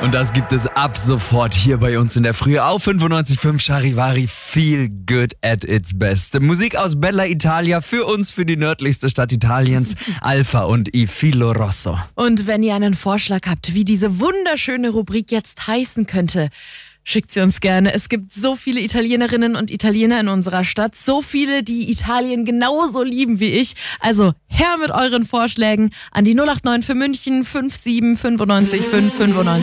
Und das gibt es ab sofort hier bei uns in der Früh auf 95.5 Charivari. Feel good at its best. Musik aus Bella Italia für uns, für die nördlichste Stadt Italiens, Alpha und I Filo Rosso. Und wenn ihr einen Vorschlag habt, wie diese wunderschöne Rubrik jetzt heißen könnte, schickt sie uns gerne. Es gibt so viele Italienerinnen und Italiener in unserer Stadt. So viele, die Italien genauso lieben wie ich. Also her mit euren Vorschlägen an die 089 für München 57 95 5 95